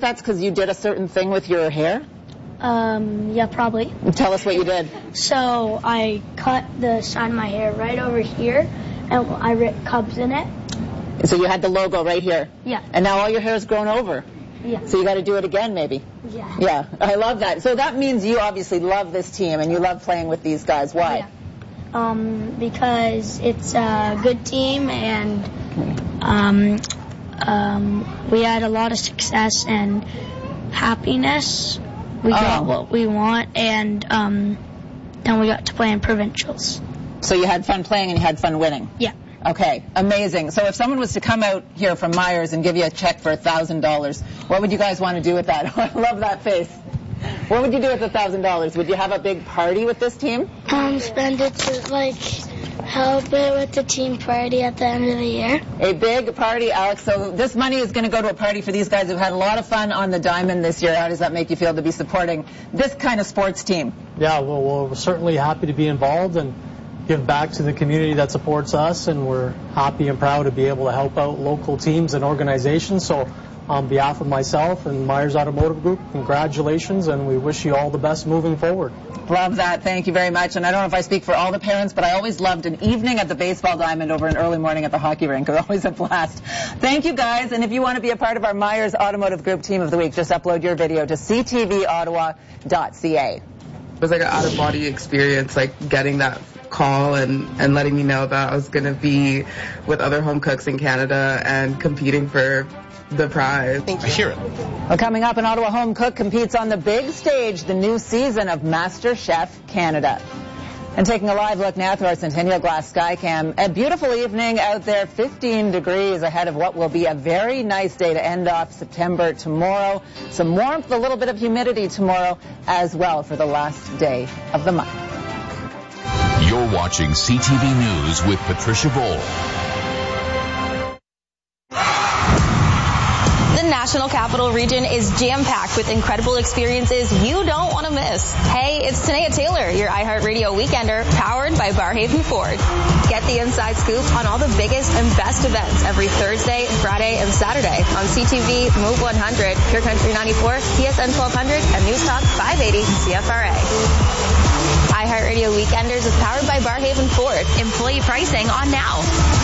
that's because you did a certain thing with your hair? Yeah, probably. Tell us what you did. So I cut the side of my hair right over here, and I wrote Cubs in it. So you had the logo right here? Yeah. And now all your hair is grown over? Yeah. So you got to do it again, maybe? Yeah. Yeah, I love that. So that means you obviously love this team, and you love playing with these guys. Why? Yeah. Because it's a good team, and we had a lot of success and happiness. We got what we want, and then we got to play in provincials. So you had fun playing and you had fun winning? Yeah. Okay, amazing. So if someone was to come out here from Myers and give you a check for $1,000, what would you guys want to do with that? I love that face. What would you do with $1,000? Would you have a big party with this team? Spend it to, help it with the team party at the end of the year. A big party, Alex. So this money is going to go to a party for these guys who've had a lot of fun on the diamond this year. How does that make you feel to be supporting this kind of sports team? Yeah, well, we're certainly happy to be involved and give back to the community that supports us, and we're happy and proud to be able to help out local teams and organizations. So on behalf of myself and Myers Automotive Group, congratulations, and we wish you all the best moving forward. Love that. Thank you very much. And I don't know if I speak for all the parents, but I always loved an evening at the baseball diamond over an early morning at the hockey rink. It was always a blast. Thank you, guys. And if you want to be a part of our Myers Automotive Group Team of the Week, just upload your video to ctvottawa.ca. It was like an out-of-body experience, getting that call and letting me know that I was going to be with other home cooks in Canada and competing for the prize. I hear it. Well, coming up, an Ottawa home cook competes on the big stage, the new season of MasterChef Canada. And taking a live look now through our Centennial Glass Skycam, a beautiful evening out there, 15 degrees ahead of what will be a very nice day to end off September tomorrow. Some warmth, a little bit of humidity tomorrow as well for the last day of the month. You're watching CTV News with Patricia Bowl. The National Capital Region is jam-packed with incredible experiences you don't want to miss. Hey, it's Tanea Taylor, your iHeartRadio Weekender, powered by Barhaven Ford. Get the inside scoop on all the biggest and best events every Thursday, Friday, and Saturday on CTV, Move 100, Pure Country 94, TSN 1200, and News Talk 580 CFRA. iHeartRadio Weekenders is powered by Barhaven Ford. Employee pricing on now.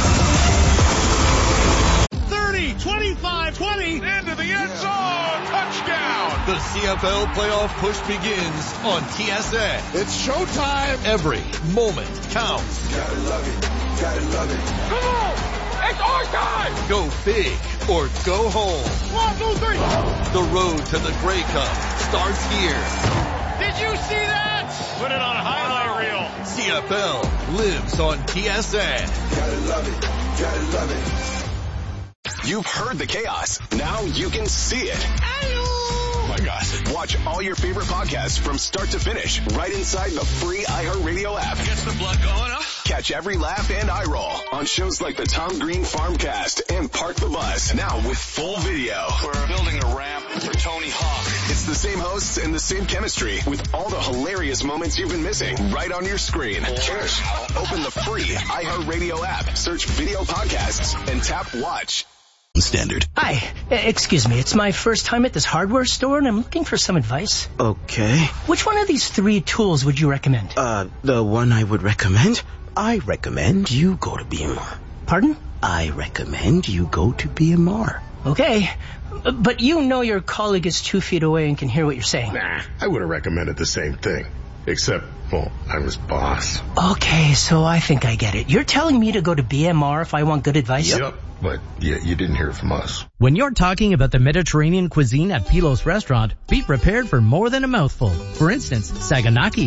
30, 25, 20, into the end zone, touchdown! The CFL playoff push begins on TSN. It's showtime! Every moment counts. Gotta love it, gotta love it. Come on! It's our time! Go big or go home. 1, 2, 3! The road to the Grey Cup starts here. Did you see that? Put it on a highlight reel. CFL lives on TSN. Gotta love it, gotta love it. You've heard the chaos. Now you can see it. Oh my gosh. Watch all your favorite podcasts from start to finish right inside the free iHeartRadio app. Gets the blood going, huh? Catch every laugh and eye roll on shows like the Tom Green Farmcast and Park the Bus. Now with full video. We're building a ramp for Tony Hawk. It's the same hosts and the same chemistry with all the hilarious moments you've been missing right on your screen. Cheers. Open the free iHeartRadio app, search video podcasts, and tap watch. Standard. Hi, excuse me. It's my first time at this hardware store, and I'm looking for some advice. Okay. Which one of these 3 tools would you recommend? The one I would recommend? I recommend you go to BMR. Pardon? I recommend you go to BMR. Okay. But you know your colleague is 2 feet away and can hear what you're saying. Nah, I would have recommended the same thing. Except, well, I'm his boss. Okay, so I think I get it. You're telling me to go to BMR if I want good advice? Yep. But you didn't hear from us. When you're talking about the Mediterranean cuisine at Pilos Restaurant, be prepared for more than a mouthful. For instance, saganaki.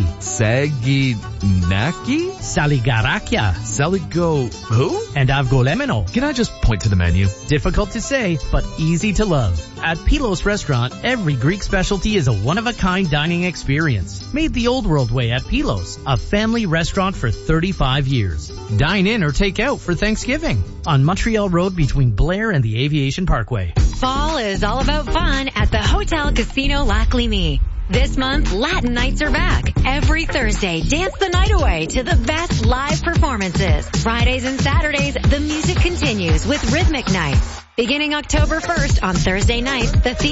Saginaki? Saligarakia. Saligo who? And avgolemeno. Can I just point to the menu? Difficult to say, but easy to love. At Pilos Restaurant, every Greek specialty is a one-of-a-kind dining experience. Made the old world way at Pilos, a family restaurant for 35 years. Dine in or take out for Thanksgiving. On Montreal Road between Blair and the Aviation Parkway. Fall is all about fun at the Hotel Casino Lac Lémy. This month, Latin nights are back. Every Thursday, dance the night away to the best live performances. Fridays and Saturdays, the music continues with Rhythmic Nights. Beginning October 1st on Thursday nights, the